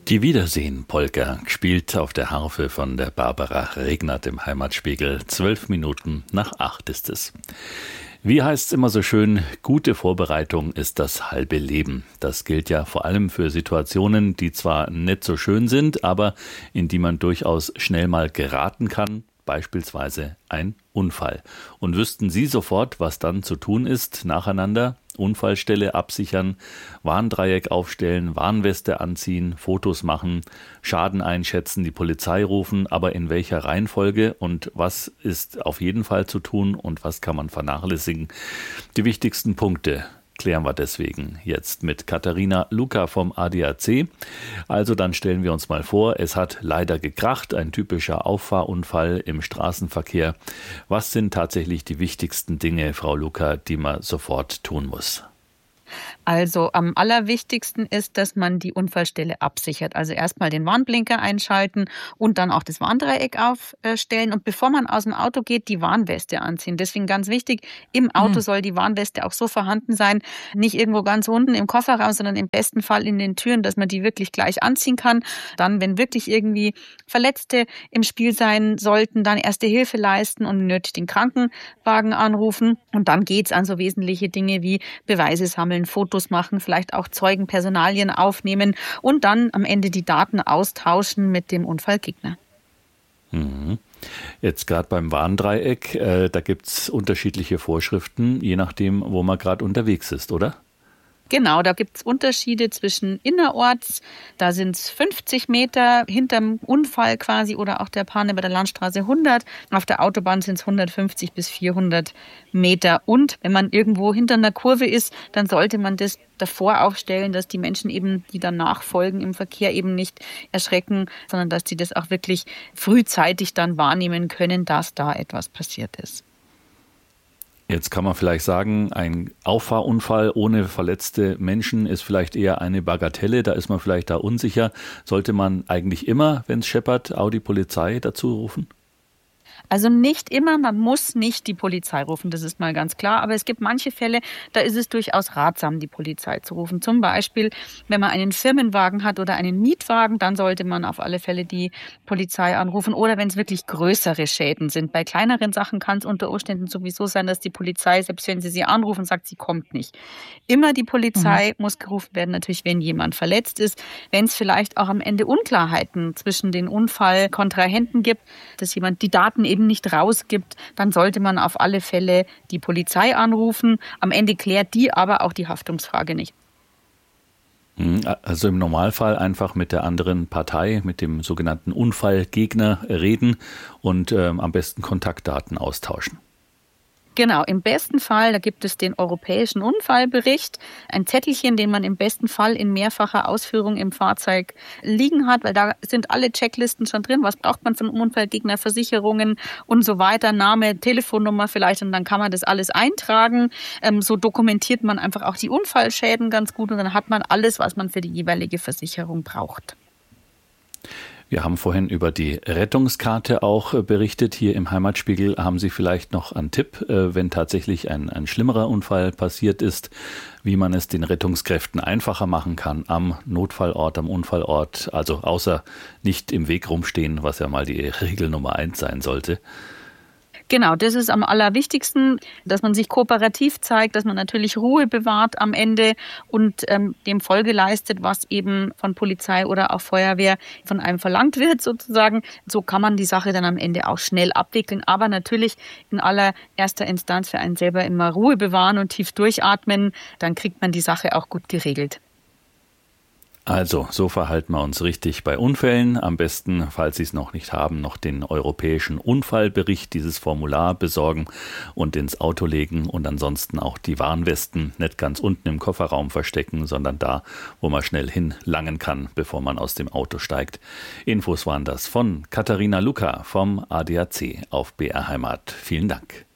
Die Wiedersehen-Polka, gespielt auf der Harfe von der Barbara Regnert im Heimatspiegel. 7:12 ist es. Wie heißt's immer so schön, gute Vorbereitung ist das halbe Leben. Das gilt ja vor allem für Situationen, die zwar nicht so schön sind, aber in die man durchaus schnell mal geraten kann. Beispielsweise ein Unfall. Und wüssten Sie sofort, was dann zu tun ist, nacheinander? Unfallstelle absichern, Warndreieck aufstellen, Warnweste anziehen, Fotos machen, Schaden einschätzen, die Polizei rufen, aber in welcher Reihenfolge und was ist auf jeden Fall zu tun und was kann man vernachlässigen? Die wichtigsten Punkte klären wir deswegen jetzt mit Katharina Luca vom ADAC. Also dann stellen wir uns mal vor, es hat leider gekracht, ein typischer Auffahrunfall im Straßenverkehr. Was sind tatsächlich die wichtigsten Dinge, Frau Luca, die man sofort tun muss? Also am allerwichtigsten ist, dass man die Unfallstelle absichert. Also erstmal den Warnblinker einschalten und dann auch das Warndreieck aufstellen. Und bevor man aus dem Auto geht, die Warnweste anziehen. Deswegen ganz wichtig, im Auto soll die Warnweste auch so vorhanden sein, nicht irgendwo ganz unten im Kofferraum, sondern im besten Fall in den Türen, dass man die wirklich gleich anziehen kann. Dann, wenn wirklich irgendwie Verletzte im Spiel sein sollten, dann Erste Hilfe leisten und nötig den Krankenwagen anrufen. Und dann geht's an so wesentliche Dinge wie Beweise sammeln, Fotos machen, vielleicht auch Zeugenpersonalien aufnehmen und dann am Ende die Daten austauschen mit dem Unfallgegner. Jetzt gerade beim Warndreieck, da gibt es unterschiedliche Vorschriften, je nachdem, wo man gerade unterwegs ist, oder? Genau, da gibt es Unterschiede zwischen innerorts, da sind es 50 Meter hinterm Unfall quasi oder auch der Panne bei der Landstraße 100. Auf der Autobahn sind es 150 bis 400 Meter. Und wenn man irgendwo hinter einer Kurve ist, dann sollte man das davor aufstellen, dass die Menschen eben, die danach folgen im Verkehr, eben nicht erschrecken, sondern dass sie das auch wirklich frühzeitig dann wahrnehmen können, dass da etwas passiert ist. Jetzt kann man vielleicht sagen, ein Auffahrunfall ohne verletzte Menschen ist vielleicht eher eine Bagatelle, da ist man vielleicht da unsicher. Sollte man eigentlich immer, wenn es scheppert, auch die Polizei dazu rufen? Also nicht immer, man muss nicht die Polizei rufen, das ist mal ganz klar. Aber es gibt manche Fälle, da ist es durchaus ratsam, die Polizei zu rufen. Zum Beispiel, wenn man einen Firmenwagen hat oder einen Mietwagen, dann sollte man auf alle Fälle die Polizei anrufen. Oder wenn es wirklich größere Schäden sind. Bei kleineren Sachen kann es unter Umständen sowieso sein, dass die Polizei, selbst wenn sie anrufen, sagt, sie kommt nicht. Immer die Polizei muss gerufen werden, natürlich, wenn jemand verletzt ist. Wenn es vielleicht auch am Ende Unklarheiten zwischen den Unfallkontrahenten gibt, dass jemand die Daten eben nicht rausgibt, dann sollte man auf alle Fälle die Polizei anrufen. Am Ende klärt die aber auch die Haftungsfrage nicht. Also im Normalfall einfach mit der anderen Partei, mit dem sogenannten Unfallgegner reden und am besten Kontaktdaten austauschen. Genau, im besten Fall, da gibt es den europäischen Unfallbericht, ein Zettelchen, den man im besten Fall in mehrfacher Ausführung im Fahrzeug liegen hat, weil da sind alle Checklisten schon drin. Was braucht man von Unfallgegner, Versicherungen und so weiter, Name, Telefonnummer vielleicht, und dann kann man das alles eintragen. So dokumentiert man einfach auch die Unfallschäden ganz gut und dann hat man alles, was man für die jeweilige Versicherung braucht. Wir haben vorhin über die Rettungskarte auch berichtet. Hier im Heimatspiegel haben Sie vielleicht noch einen Tipp, wenn tatsächlich ein schlimmerer Unfall passiert ist, wie man es den Rettungskräften einfacher machen kann am Notfallort, am Unfallort, also außer nicht im Weg rumstehen, was ja mal die Regel Nummer 1 sein sollte. Genau, das ist am allerwichtigsten, dass man sich kooperativ zeigt, dass man natürlich Ruhe bewahrt am Ende und dem Folge leistet, was eben von Polizei oder auch Feuerwehr von einem verlangt wird sozusagen. So kann man die Sache dann am Ende auch schnell abwickeln, aber natürlich in allererster Instanz für einen selber immer Ruhe bewahren und tief durchatmen, dann kriegt man die Sache auch gut geregelt. Also, so verhalten wir uns richtig bei Unfällen. Am besten, falls Sie es noch nicht haben, noch den europäischen Unfallbericht, dieses Formular besorgen und ins Auto legen und ansonsten auch die Warnwesten nicht ganz unten im Kofferraum verstecken, sondern da, wo man schnell hinlangen kann, bevor man aus dem Auto steigt. Infos waren das von Katharina Luca vom ADAC auf BR Heimat. Vielen Dank.